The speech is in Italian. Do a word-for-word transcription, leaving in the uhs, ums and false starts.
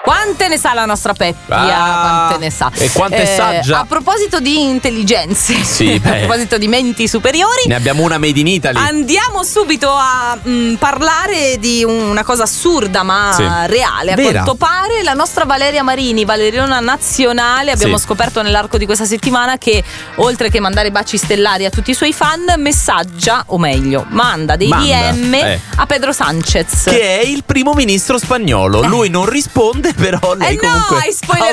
Quante ne sa la nostra Peppia? Ah, quante ne sa? E quante Eh, sa già? A proposito di intelligenze, Sì, a beh. proposito di menti superiori, Ne abbiamo una made in Italy. andiamo subito a mh, parlare di una cosa assurda ma Sì. reale. A Vera. quanto pare la nostra Valeria Marini, Valeriona nazionale, abbiamo Sì. scoperto nell'arco di questa settimana che oltre che mandare baci stellari a tutti i suoi fan, messaggia, o meglio, manda dei Manda, D M eh. a Pedro Sanchez. Che è il primo ministro spagnolo. Lui non risponde, però lei Eh no, comunque hai spoilerato